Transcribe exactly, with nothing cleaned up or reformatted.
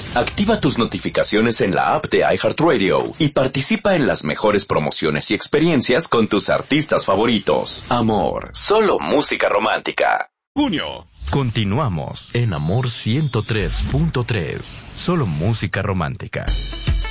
Activa tus notificaciones en la app de iHeartRadio y participa en las mejores promociones y experiencias con tus artistas favoritos. Amor, solo música romántica. Junio. Continuamos en Amor ciento tres punto tres. Solo música romántica.